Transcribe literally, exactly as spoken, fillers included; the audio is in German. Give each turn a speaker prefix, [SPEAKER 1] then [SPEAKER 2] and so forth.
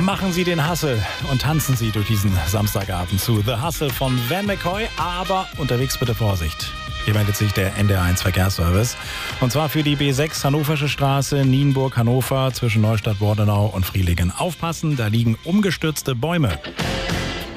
[SPEAKER 1] Machen Sie den Hustle und tanzen Sie durch diesen Samstagabend zu The Hustle von Van McCoy. Aber unterwegs bitte Vorsicht. Hier meldet sich der N D R eins Verkehrsservice. Und zwar für die B sechs Hannoversche Straße, Nienburg, Hannover, zwischen Neustadt, Bordenau und Frielingen. Aufpassen, da liegen umgestürzte Bäume.